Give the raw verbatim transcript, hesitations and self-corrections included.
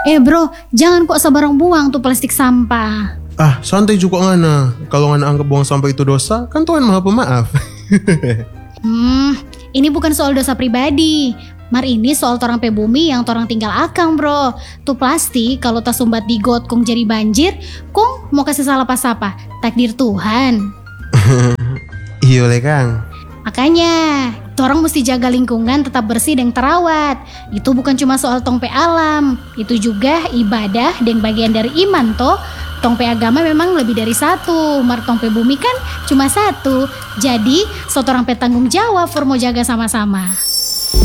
Eh bro, jangan kok sabarang buang tuh plastik sampah. Ah, santai juga ngana. Kalau ngana anggap buang sampah itu dosa, kan Tuhan Maha Pemaaf. Hmm, ini bukan soal dosa pribadi. Mar ini soal torang pe bumi yang torang tinggal akang bro. Tuh plastik kalau tak sumbat di got kong jadi banjir, kong mau kasih salah pas apa? Takdir Tuhan. Iya le Kang. Makanya, torang mesti jaga lingkungan tetap bersih dan terawat. Itu bukan cuma soal tong pe alam, itu juga ibadah dan bagian dari iman toh. Tong pe agama memang lebih dari satu, mar tong pe bumi kan cuma satu. Jadi, so torang pe tanggung jawab for mau jaga sama-sama.